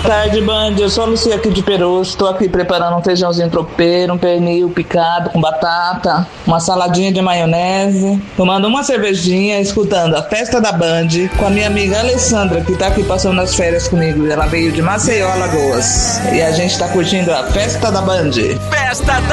Tarde, Band. Eu sou a Lucia aqui de Peru. Estou aqui preparando um feijãozinho tropeiro, um pernil picado com batata, uma saladinha de maionese, tomando uma cervejinha, escutando a Festa da Band com a minha amiga Alessandra, que tá aqui passando as férias comigo. Ela veio de Maceió, Alagoas. E a gente tá curtindo a Festa da Band. Festa da